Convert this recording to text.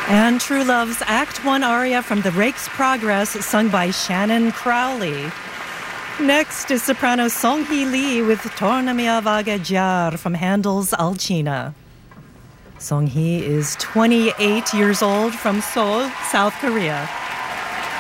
And True Love's Act 1 aria from The Rake's Progress, sung by Shannon Crowley. Next is soprano Song-hee Lee with Tornami Vaga Jar from Handel's Alcina. Song-hee is 28 years old from Seoul, South Korea.